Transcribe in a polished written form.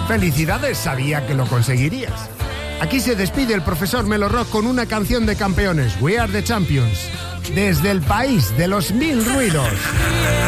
Felicidades, sabía que lo conseguirías. Aquí se despide el profesor Melo Rock con una canción de campeones, We Are the Champions, desde el país de los mil ruidos.